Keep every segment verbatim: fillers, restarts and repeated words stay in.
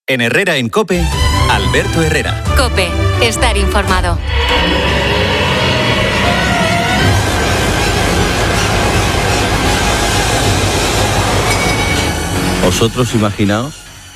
En Herrera en COPE, Alberto Herrera. COPE, estar informado. Vosotros imaginaos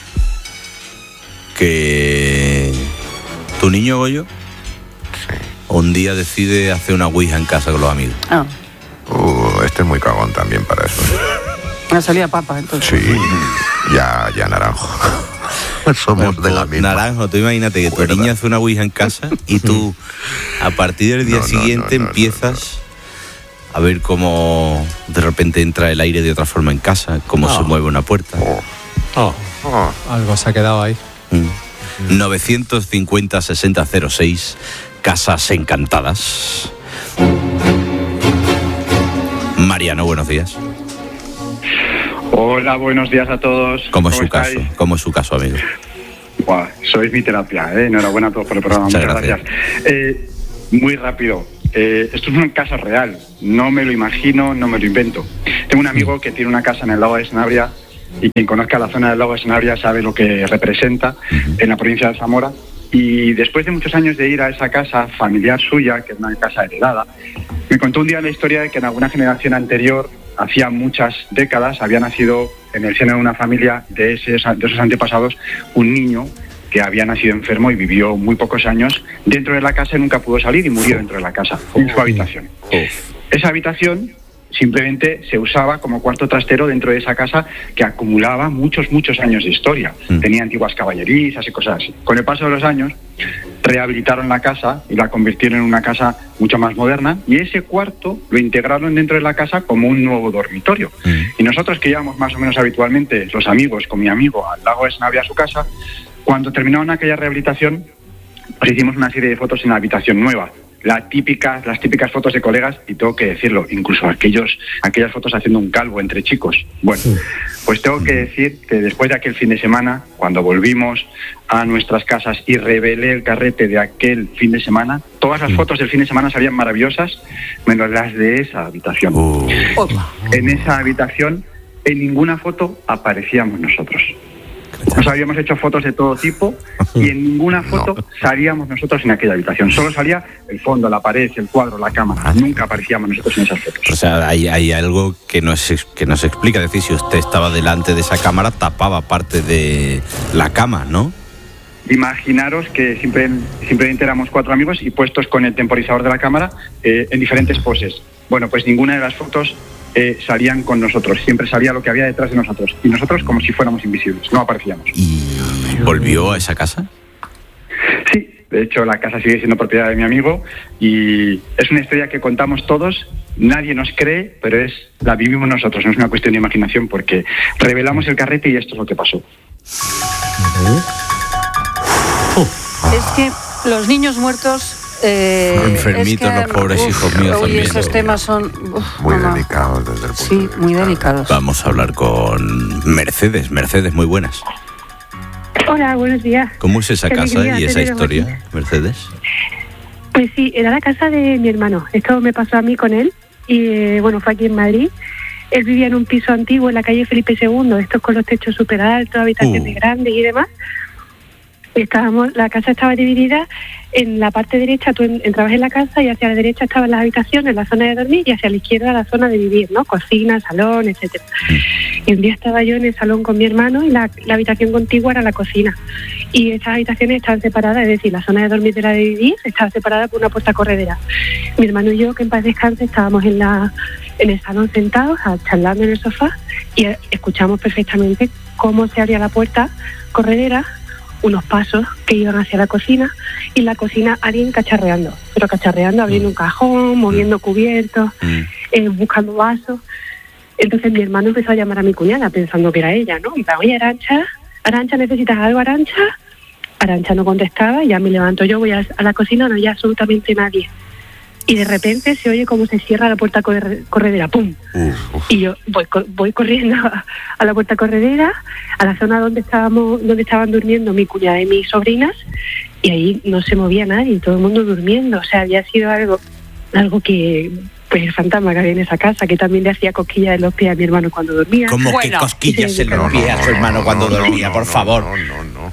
que tu niño Goyo sí. un día decide hacer una ouija en casa con los amigos. Ah. Uh, este es muy cagón también para eso. Una salida papa, entonces. Sí, ya, ya naranjo. Somos de la misma. Naranjo, tú imagínate que tu Fuerda. niña hace una ouija en casa y tú, a partir del día no, siguiente, no, no, no, empiezas no, no. a ver cómo de repente entra el aire de otra forma en casa, cómo oh. se mueve una puerta. Oh. Oh. Oh. Algo se ha quedado ahí. Mm. novecientos cincuenta sesenta cero seis, Casas Encantadas. Mariano, buenos días. Hola, buenos días a todos. ¿Cómo es su caso? ¿Cómo es su caso, amigo? Buah, sois mi terapia, ¿eh? Enhorabuena a todos por el programa. Muchas, Muchas gracias. gracias. Eh, muy rápido. Eh, esto es una casa real. No me lo imagino, no me lo invento. Tengo un amigo que tiene una casa en el lago de Sanabria y quien conozca la zona del lago de Sanabria sabe lo que representa uh-huh. en la provincia de Zamora. Y después de muchos años de ir a esa casa familiar suya, que es una casa heredada, me contó un día la historia de que en alguna generación anterior, hacía muchas décadas, había nacido en el seno de una familia de, ese, de esos antepasados un niño que había nacido enfermo y vivió muy pocos años dentro de la casa y nunca pudo salir y murió dentro de la casa, en su habitación. Esa habitación simplemente se usaba como cuarto trastero dentro de esa casa que acumulaba muchos, muchos años de historia. Mm. Tenía antiguas caballerizas y cosas así. Con el paso de los años, rehabilitaron la casa y la convirtieron en una casa mucho más moderna y ese cuarto lo integraron dentro de la casa como un nuevo dormitorio. Mm. Y nosotros que íbamos más o menos habitualmente, los amigos, con mi amigo, al lago de Sanabria a su casa, cuando terminaron aquella rehabilitación, pues hicimos una serie de fotos en la habitación nueva. La típica, las típicas fotos de colegas, y tengo que decirlo, incluso aquellos, aquellas fotos haciendo un calvo entre chicos. Bueno, pues tengo que decir que después de aquel fin de semana, cuando volvimos a nuestras casas y revelé el carrete de aquel fin de semana, todas las fotos del fin de semana salían maravillosas, menos las de esa habitación. Oh. En esa habitación, en ninguna foto aparecíamos nosotros. Nos habíamos hecho fotos de todo tipo y en ninguna foto no. salíamos nosotros en aquella habitación. Solo salía el fondo, la pared, el cuadro, la cama. Ah, nunca aparecíamos nosotros en esas fotos. O sea, hay, hay algo que nos, que nos explica. Es decir, si usted estaba delante de esa cámara, tapaba parte de la cama, ¿no? Imaginaros que simple, simplemente éramos cuatro amigos y puestos con el temporizador de la cámara eh, en diferentes poses. Bueno, pues ninguna de las fotos Eh, salían con nosotros, siempre salía lo que había detrás de nosotros y nosotros como si fuéramos invisibles, no aparecíamos. ¿Y volvió a esa casa? Sí, de hecho la casa sigue siendo propiedad de mi amigo y es una historia que contamos todos, nadie nos cree, pero es la vivimos nosotros, no es una cuestión de imaginación porque revelamos el carrete y esto es lo que pasó. Es que los niños muertos Eh, enfermitos, es que, los pobres uf, hijos míos oye, también. Esos temas son uf, muy mamá. delicados desde el punto sí, de vista. muy delicados. Vamos a hablar con Mercedes. Mercedes, muy buenas. Hola, buenos días. ¿Cómo es esa casa y esa historia, Mercedes? Pues sí, era la casa de mi hermano. Esto me pasó a mí con él y eh, bueno, fue aquí en Madrid. Él vivía en un piso antiguo en la calle Felipe segundo, estos con los techos súper altos, habitaciones uh. grandes y demás. Estábamos, la casa estaba dividida en la parte derecha, tú entrabas en la casa y hacia la derecha estaban las habitaciones, la zona de dormir y hacia la izquierda la zona de vivir, ¿no? Cocina, salón, etcétera. Y un día estaba yo en el salón con mi hermano y la, la habitación contigua era la cocina. Y estas habitaciones estaban separadas, es decir, la zona de dormir de la de vivir estaba separada por una puerta corredera. Mi hermano y yo, que en paz descanse, estábamos en la en el salón sentados, charlando en el sofá y escuchamos perfectamente cómo se abría la puerta corredera, unos pasos que iban hacia la cocina y en la cocina alguien cacharreando, pero cacharreando, abriendo un cajón, moviendo cubiertos, mm. eh, buscando vasos. Entonces mi hermano empezó a llamar a mi cuñada pensando que era ella, ¿no? Y me dijo, oye, Arancha, Arancha, ¿necesitas algo, Arancha? Arancha no contestaba, ya me levanto yo, voy a, a la cocina, no hay absolutamente nadie. Y de repente se oye cómo se cierra la puerta corredera, ¡pum! Uf, uf. Y yo voy voy corriendo a, a la puerta corredera, a la zona donde estábamos, donde estaban durmiendo mi cuñada y mis sobrinas, y ahí no se movía nadie, todo el mundo durmiendo. O sea, había sido algo, algo que, pues el fantasma que había en esa casa, que también le hacía cosquillas en los pies a mi hermano cuando dormía. ¿Cómo bueno, que cosquillas en los pies a su hermano cuando dormía, por favor? No, no, no.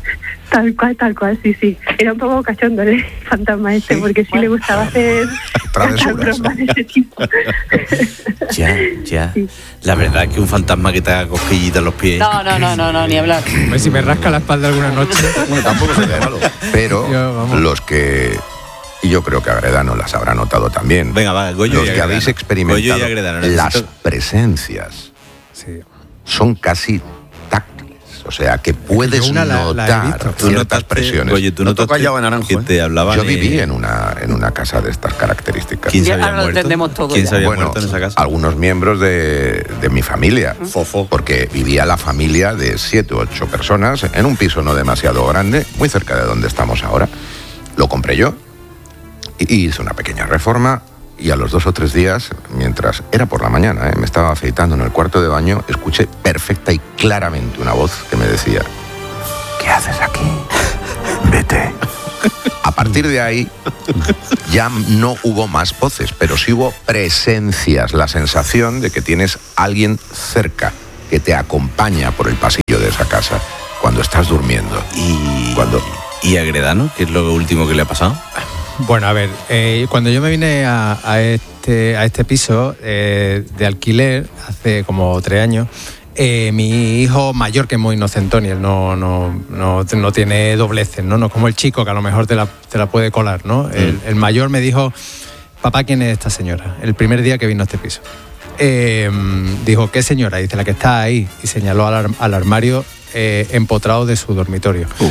Tal cual, tal cual, sí, sí. Era un poco cachondo el fantasma este, sí, porque sí bueno. le gustaba hacer bromas de ese tipo. Ya, ya. Sí. La verdad es que un fantasma que te haga cosquillita en los pies. No, no, no, no, no ni hablar. Pues si me rasca la espalda alguna noche. Bueno, tampoco sería malo. Pero yo, los que... Y yo creo que Agredano las habrá notado también. Venga, va, Goyo los que habéis experimentado Goyo y Agredano, las presencias sí. son casi táctiles. O sea, que puedes una notar la, la ciertas notaste, presiones. Oye, tú no te callaba naranjo, que ¿eh? te hablaban. Yo viví en una en una casa de estas características. ¿Quién se había ahora muerto? Lo entendemos todo. ¿Quién se había bueno, muerto en esa casa? Algunos miembros de, de mi familia. Fofo. Porque vivía la familia de siete u ocho personas en un piso no demasiado grande, muy cerca de donde estamos ahora. Lo compré yo y hice una pequeña reforma. Y a los dos o tres días, mientras era por la mañana, ¿eh? me estaba afeitando en el cuarto de baño, escuché perfecta y claramente una voz que me decía: ¿qué haces aquí? Vete. A partir de ahí ya no hubo más voces, pero sí hubo presencias, la sensación de que tienes a alguien cerca que te acompaña por el pasillo de esa casa cuando estás durmiendo. Y cuando ¿Y Agredano? ¿Qué es lo último que le ha pasado? Bueno, a ver, eh, cuando yo me vine a, a, este, a este piso eh, de alquiler hace como tres años, eh, mi hijo mayor, que es muy inocentón y él no, no, no, no tiene dobleces, ¿no? No es como el chico que a lo mejor te la, te la puede colar, ¿no? Mm. El, el mayor me dijo: papá, ¿quién es esta señora? El primer día que vino a este piso. Eh, dijo: ¿qué señora? Dice: la que está ahí. Y señaló al, al armario eh, empotrado de su dormitorio. Uh.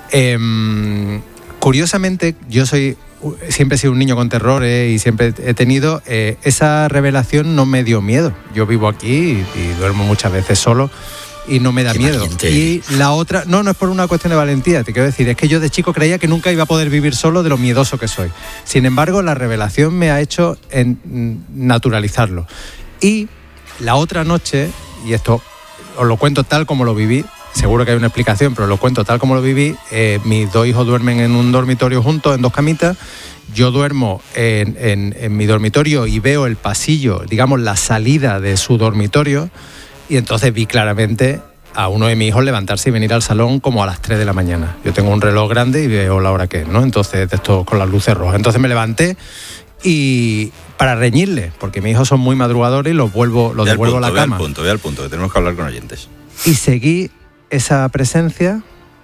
Eh, curiosamente, yo soy... siempre he sido un niño con terrores y siempre he tenido eh, esa revelación. No me dio miedo. Yo vivo aquí y, y duermo muchas veces solo y no me da Qué miedo valiente. Y la otra, no, no es por una cuestión de valentía, te quiero decir, es que yo de chico creía que nunca iba a poder vivir solo de lo miedoso que soy. Sin embargo, la revelación me ha hecho en, naturalizarlo. Y la otra noche, y esto os lo cuento tal como lo viví, seguro que hay una explicación, pero lo cuento tal como lo viví. Eh, mis dos hijos duermen en un dormitorio juntos, en dos camitas. Yo duermo en, en, en mi dormitorio y veo el pasillo, digamos, la salida de su dormitorio. Y entonces vi claramente a uno de mis hijos levantarse y venir al salón como a las tres de la mañana. Yo tengo un reloj grande y veo la hora que es, ¿no? Entonces, de esto con las luces rojas. Entonces me levanté y para reñirle, porque mis hijos son muy madrugadores y los vuelvo, los devuelvo punto, a la cama. Ve al punto, ve al punto, que tenemos que hablar con oyentes. Y seguí esa presencia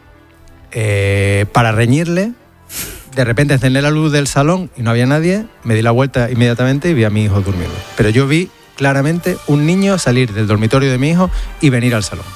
eh, para reñirle. De repente encendí la luz del salón y no había nadie. Me di la vuelta inmediatamente y vi a mi hijo durmiendo. Pero yo vi claramente un niño salir del dormitorio de mi hijo y venir al salón.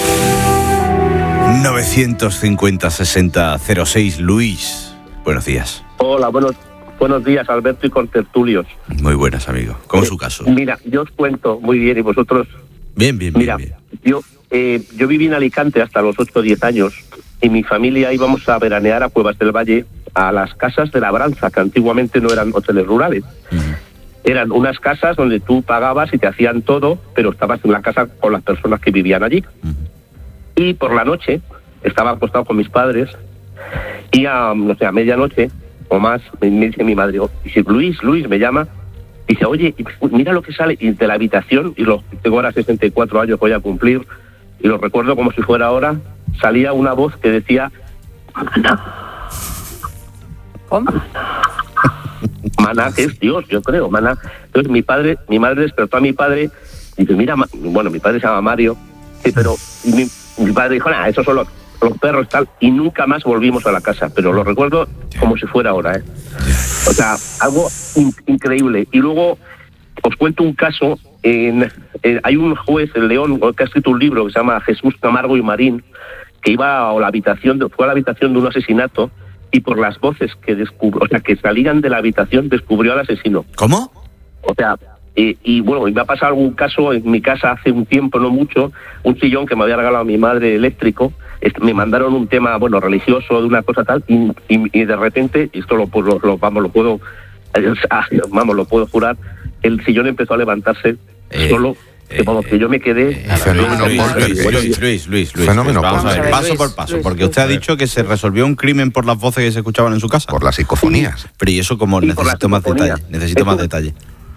novecientos cincuenta sesenta cero seis. Luis, buenos días. Hola, buenos, buenos días, Alberto y contertulios. Muy buenas, amigo. ¿Cómo es eh, su caso? Mira, yo os cuento muy bien y vosotros... Bien, bien, mira, bien. bien. Yo, eh, yo viví en Alicante hasta los ocho o diez años y mi familia íbamos a veranear a Cuevas del Valle, a las casas de labranza, que antiguamente no eran hoteles rurales. Uh-huh. Eran unas casas donde tú pagabas y te hacían todo, pero estabas en la casa con las personas que vivían allí. Uh-huh. Y por la noche estaba acostado con mis padres y a, no sé, a medianoche o más me, me dice mi madre, oh, dice, Luis, Luis, me llama, dice, oye, mira lo que sale de la habitación, y lo, tengo ahora sesenta y cuatro años, voy a cumplir, y lo recuerdo como si fuera ahora, salía una voz que decía, Maná. ¿Cómo? Maná, que es Dios, yo creo, Maná. Entonces mi padre, mi madre despertó a mi padre, y dice, mira, bueno, mi padre se llama Mario, sí, pero mi, mi padre dijo, nada, esos son los, los perros tal, y nunca más volvimos a la casa, pero lo recuerdo como si fuera ahora, ¿eh? O sea, algo in- increíble. Y luego os cuento un caso, en, en, hay un juez en León que ha escrito un libro que se llama Jesús Camargo y Marín, que iba a la habitación, de, fue a la habitación de un asesinato, y por las voces que descubrió, o sea, que salían de la habitación, descubrió al asesino. ¿Cómo? O sea, eh, y bueno, me ha pasado algún caso en mi casa hace un tiempo, no mucho, un sillón que me había regalado mi madre eléctrico, este, me mandaron un tema, bueno, religioso, de una cosa tal, y, y, y de repente, esto lo, lo, lo, vamos, lo puedo, vamos, lo puedo jurar, el sillón empezó a levantarse eh, solo. Que, vamos, que yo me quedé... Eh, fenómeno Luis, Luis, Luis, Luis, Luis, fenómeno Vamos a ver, Luis, paso por paso, Luis, porque Luis, usted ha Luis. dicho que se resolvió un crimen por las voces que se escuchaban en su casa. Por las psicofonías. Pero y eso como Sí, necesito más psicofonía. detalle, necesito Eso. más detalle.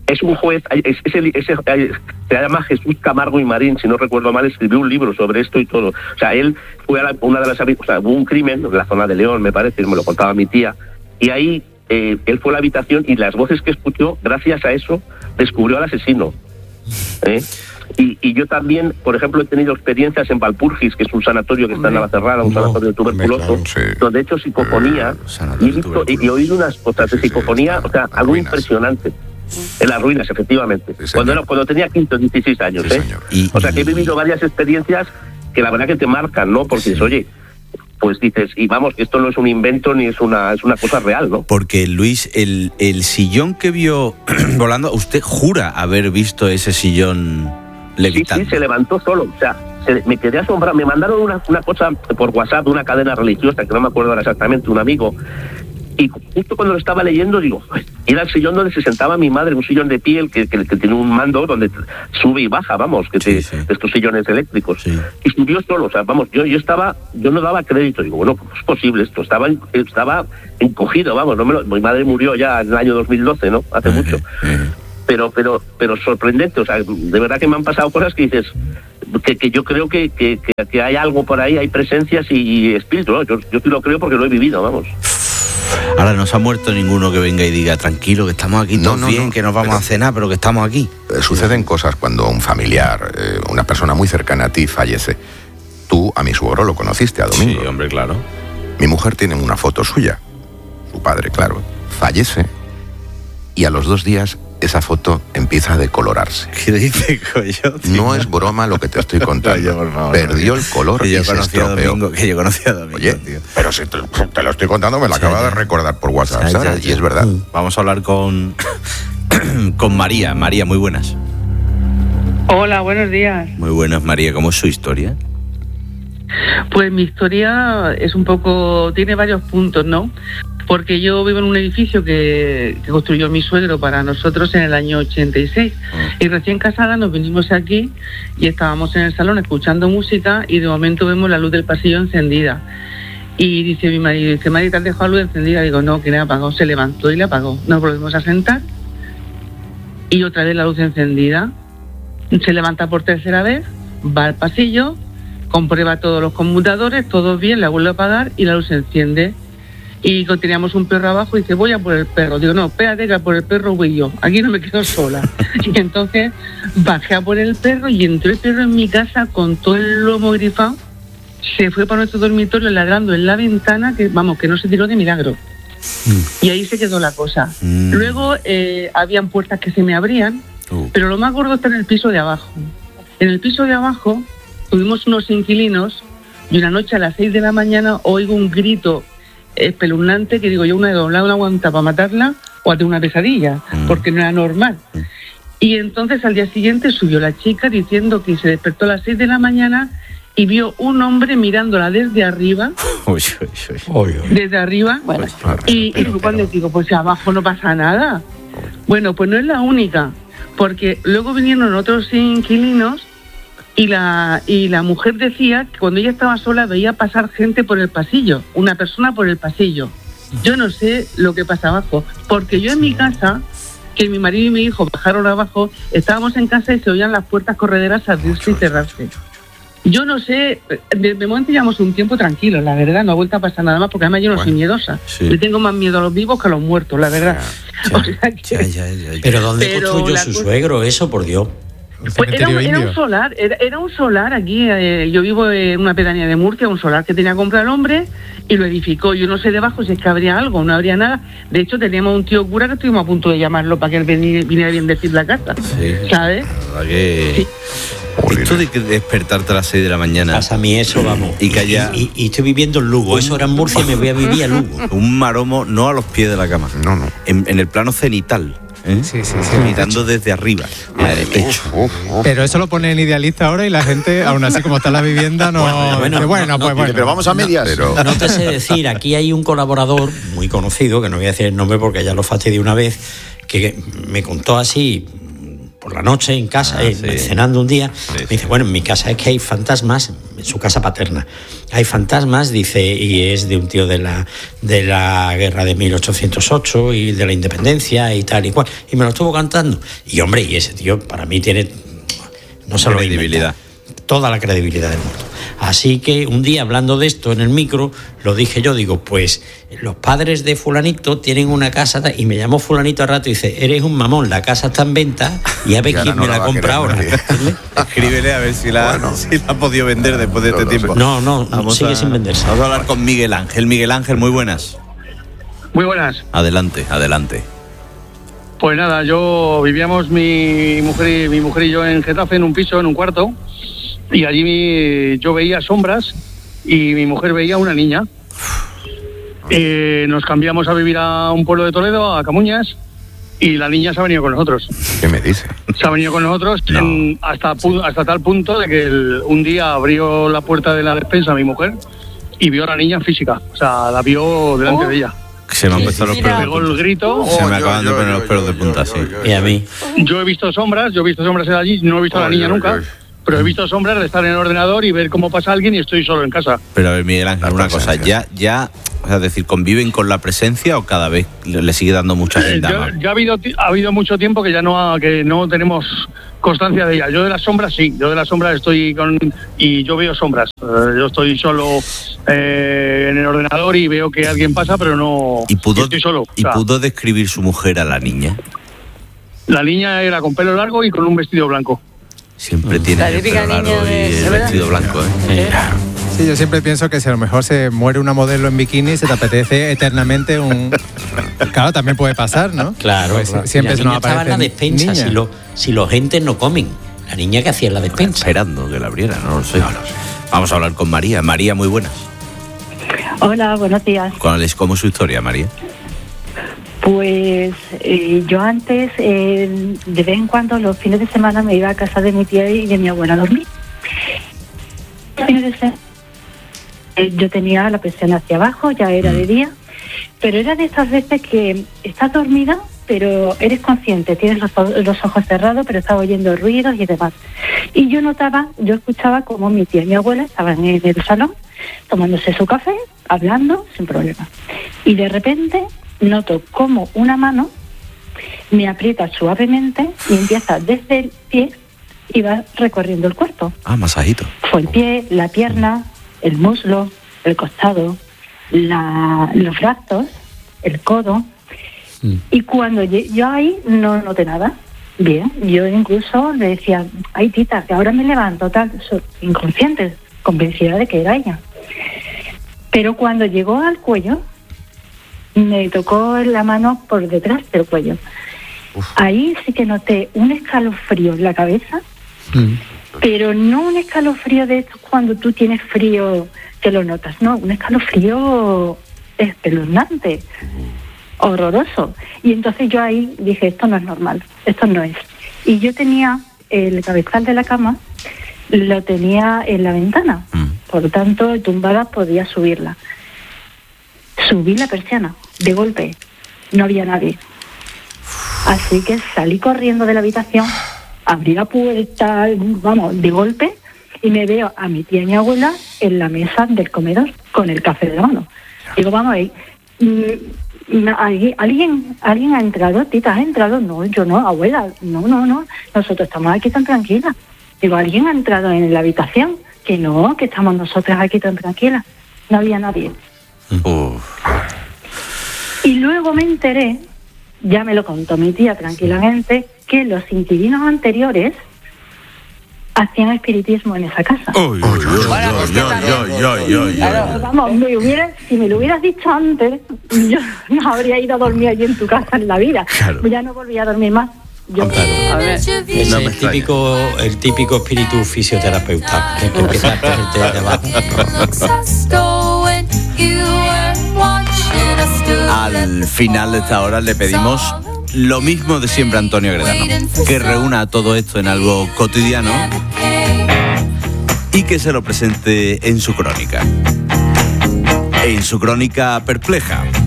es un juez, es, es el, ese, se llama Jesús Camargo y Marín, si no recuerdo mal, escribió un libro sobre esto y todo. O sea, él fue a la, una de las... O sea, hubo un crimen en la zona de León, me parece, me lo contaba mi tía, y ahí eh, él fue a la habitación y las voces que escuchó, gracias a eso, descubrió al asesino. ¿Eh? Y, y yo también, por ejemplo, he tenido experiencias en Valpurgis, que es un sanatorio que está en Navacerrada, un no, sanatorio de tuberculosos, claro, sí. donde he hecho psicofonía y he, visto, y he oído unas cosas de sí, psicofonía, sí, o sea, algo ruinas. impresionante. En las ruinas, efectivamente. Sí, cuando, era, cuando tenía quince o dieciséis años. Sí, ¿eh? Y, o sea, que he vivido varias experiencias que la verdad que te marcan, ¿no? Porque sí. dices, oye, pues dices, y vamos, que esto no es un invento ni es una es una cosa real, ¿no? Porque, Luis, el, el sillón que vio volando, usted jura haber visto ese sillón levitando. Sí, sí, se levantó solo, o sea, se, me quedé asombrado. Me mandaron una, una cosa por WhatsApp de una cadena religiosa, que no me acuerdo ahora exactamente, un amigo, y justo cuando lo estaba leyendo, digo, era el sillón donde se sentaba mi madre, un sillón de piel que, que, que tiene un mando donde sube y baja, vamos, que sí, te, sí. de estos sillones eléctricos. Sí. Y subió solo, o sea, vamos, yo yo estaba, yo no daba crédito, digo, bueno, ¿cómo es posible esto? Estaba estaba encogido, vamos, no me lo, mi madre murió ya en el año dos mil doce, ¿no? Hace mucho. Pero, pero, pero sorprendente, o sea, de verdad que me han pasado cosas que dices, que, que yo creo que, que, que hay algo por ahí, hay presencias y, y espíritu, ¿no? Yo, yo sí lo creo porque lo he vivido, vamos. Ahora no se ha muerto ninguno que venga y diga, tranquilo, que estamos aquí todos no, no, bien, no, que nos vamos pero, a cenar, pero que estamos aquí. Eh, suceden cosas cuando un familiar, eh, una persona muy cercana a ti fallece. Tú a mi suegro lo conociste, a Domingo. Sí, hombre, claro. Mi mujer tiene una foto suya, su padre, claro, fallece y a los dos días esa foto empieza a decolorarse. ¿Qué dice, Coyote? No es broma lo que te estoy contando. Oye, por favor, Perdió el color y se estropeó. Domingo, que yo conocía a Domingo, Oye, tío. Pero si te, te lo estoy contando, me lo acaba de recordar por WhatsApp, ya, ya, ya. Y es verdad. Vamos a hablar con, con María. María, muy buenas. Hola, buenos días. Muy buenas, María. ¿Cómo es su historia? Pues mi historia es un poco... tiene varios puntos, ¿no? Porque yo vivo en un edificio que, que construyó mi suegro para nosotros en el año ochenta y seis. Y recién casada nos vinimos aquí y estábamos en el salón escuchando música y de momento vemos la luz del pasillo encendida. Y dice mi marido, dice, María, ¿te has dejado la luz encendida? Digo, no, que le apagó. Se levantó y le apagó. Nos volvemos a sentar y otra vez la luz encendida. Se levanta por tercera vez, va al pasillo, comprueba todos los conmutadores, todo bien, la vuelve a apagar y la luz se enciende. Y teníamos un perro abajo y dice, voy a por el perro. Digo, no, espérate que a por el perro voy yo. Aquí no me quedo sola. Y entonces bajé a por el perro y entró el perro en mi casa con todo el lomo grifado. Se fue para nuestro dormitorio ladrando en la ventana, que vamos, que no se tiró de milagro. Mm. Y ahí se quedó la cosa. Mm. Luego eh, habían puertas que se me abrían, uh. pero lo más gordo está en el piso de abajo. En el piso de abajo tuvimos unos inquilinos y una noche a las seis de la mañana oigo un grito espeluznante que digo yo, una de dos, una aguanta para matarla o a tener una pesadilla, mm. porque no era normal. Mm. Y entonces al día siguiente subió la chica diciendo que se despertó a las seis de la mañana y vio un hombre mirándola desde arriba, uy, uy, uy. desde arriba, bueno, y, pero, y cuando pero... digo, pues abajo no pasa nada. Bueno, pues no es la única, porque luego vinieron otros inquilinos y la y la mujer decía que cuando ella estaba sola veía pasar gente por el pasillo, una persona por el pasillo. Yo no sé lo que pasa abajo, porque yo en mi casa, que mi marido y mi hijo bajaron abajo, estábamos en casa y se oían las puertas correderas abrirse y cerrarse. Yo no sé, de, de momento llevamos un tiempo tranquilo, la verdad, no ha vuelto a pasar nada más, porque además yo no bueno, soy miedosa. Sí. Le tengo más miedo a los vivos que a los muertos, la verdad. Ya, o sea que, ya, ya, ya, ya. Pero ¿dónde pero construyó su cosa... suegro eso, por Dios? Pues era, un, era un solar, era, era un solar aquí, eh, yo vivo en una pedanía de Murcia, un solar que tenía que comprar el hombre y lo edificó. Yo no sé debajo si es que habría algo, no habría nada. De hecho teníamos un tío cura que estuvimos a punto de llamarlo para que él viniera, viniera bien decir la carta, sí, ¿sabes? La verdad que... Sí. Esto de despertarte a las seis de la mañana. Pasa a mí eso, vamos. Y que haya... Y, y, y estoy viviendo en Lugo. Eso era en Murcia y me voy a vivir a Lugo. Un maromo, no a los pies de la cama. No, no. En, en el plano cenital. ¿Eh? Sí, sí, sí. Mirando desde arriba, de pecho. Uf, uf. Pero eso lo pone en Idealista ahora y la gente, aún así como está la vivienda, no... Bueno, bueno, bueno, pues no, bueno. Pero vamos a medias. No, pero... no te sé decir, aquí hay un colaborador muy conocido, que no voy a decir el nombre porque ya lo fastidié una vez, que me contó así, por la noche en casa, ah, eh, sí. cenando un día, sí, me dice, bueno, en mi casa es que hay fantasmas, en su casa paterna, hay fantasmas, dice, y es de un tío de la, de la guerra de mil ochocientos ocho y de la independencia y tal y cual, y me lo estuvo cantando. Y hombre, y ese tío para mí tiene, no solo credibilidad, toda la credibilidad del mundo. Así que un día, hablando de esto en el micro, lo dije yo, digo, pues los padres de fulanito tienen una casa, y me llamó fulanito al rato y dice, eres un mamón, la casa está en venta y a ver quién no me la, la compra ahora. Escríbele a ver si la, bueno, si la ha podido vender después de no, este no, tiempo. No, no, vamos sigue a, sin venderse. Vamos a hablar con Miguel Ángel. Miguel Ángel, muy buenas. Muy buenas. Adelante, adelante. Pues nada, yo vivíamos mi mujer y mi mujer y yo en Getafe, en un piso, en un cuarto, y allí mi, yo veía sombras y mi mujer veía una niña. Eh, nos cambiamos a vivir a un pueblo de Toledo, a Camuñas, y la niña se ha venido con nosotros. ¿Qué me dice? Se ha venido con nosotros no. en, hasta, hasta tal punto de que el, un día abrió la puerta de la despensa mi mujer y vio a la niña física, o sea, la vio delante oh. de ella. Se me han puesto los pelos de punta. El grito. Se me acaban de poner los pelos de punta, sí. Y a mí. Yo he visto sombras, yo he visto sombras allí, no he visto a la niña nunca. Pero he visto sombras de estar en el ordenador y ver cómo pasa alguien y estoy solo en casa. Pero a ver, Miguel Ángel, una cosa, ya, ya, o sea, es decir, ¿conviven con la presencia o cada vez le sigue dando mucha gente? Eh, ya ha habido, ha habido mucho tiempo que ya no, ha, que no tenemos constancia de ella. Yo de las sombras sí, yo de las sombras estoy con, y yo veo sombras. Eh, yo estoy solo eh, en el ordenador y veo que alguien pasa, pero no ¿Y pudo, estoy solo. ¿Y o sea, pudo describir su mujer a la niña? La niña era con pelo largo y con un vestido blanco. Siempre tiene el pelo largo y el vestido blanco, ¿eh? Sí, yo siempre pienso que si a lo mejor se muere una modelo en bikini y se te apetece eternamente un... Claro, también puede pasar, ¿no? Claro, pues claro. Siempre la niña estaba en la despensa, si, lo, si los gentes no comen. La niña que hacía en la despensa. Esperando que la abriera, no lo sé. No, no sé. Vamos a hablar con María. María, muy buenas. Hola, buenos días. ¿Cuál es, cómo es su historia, María? Pues eh, yo antes, eh, de vez en cuando, los fines de semana me iba a casa de mi tía y de mi abuela a dormir. Los fines de semana, eh, yo tenía la presión hacia abajo, ya era de día, pero era de estas veces que estás dormida, pero eres consciente, tienes los, los ojos cerrados, pero estás oyendo ruidos y demás. Y yo notaba, yo escuchaba como mi tía y mi abuela estaban en el salón, tomándose su café, hablando, sin problema. Y de repente noto como una mano me aprieta suavemente y empieza desde el pie y va recorriendo el cuerpo. Ah, masajito. Fue el pie, la pierna, el muslo, el costado, la, los brazos, el codo. Mm. Y cuando yo, yo ahí no noté nada. Bien, yo incluso le decía, ay tita, que ahora me levanto, tal, inconsciente, convencida de que era ella. Pero cuando llegó al cuello, me tocó la mano por detrás del cuello. Uf. Ahí sí que noté un escalofrío en la cabeza, mm. pero no un escalofrío de estos cuando tú tienes frío que lo notas, no, un escalofrío espeluznante, mm. horroroso. Y entonces yo ahí dije, esto no es normal, esto no es. Y yo tenía el cabezal de la cama, lo tenía en la ventana, mm. por lo tanto, tumbada podía subirla. Subí la persiana, de golpe, no había nadie. Así que salí corriendo de la habitación, abrí la puerta, vamos, de golpe, y me veo a mi tía y mi abuela en la mesa del comedor, con el café de la mano. Digo, vamos ahí, ¿alguien, ¿alguien ha entrado? ¿Tita, has entrado? No, yo no, abuela, no, no, no, nosotros estamos aquí tan tranquilas. Digo, ¿alguien ha entrado en la habitación? Que no, que estamos nosotras aquí tan tranquilas. No había nadie. Uf. Y luego me enteré, ya me lo contó mi tía tranquilamente, que los inquilinos anteriores hacían espiritismo en esa casa. Uy, uy, uy, Vamos, me hubiera, si me lo hubieras dicho antes, yo no habría ido a dormir allí en tu casa en la vida. Claro. Ya no volví a dormir más. Yo, claro. A ver, es no el típico, el típico espíritu fisioterapeuta que, que empieza a ponerte de abajo. Al final de esta hora le pedimos lo mismo de siempre a Antonio Gredano, que reúna todo esto en algo cotidiano y que se lo presente en su crónica. En su crónica perpleja.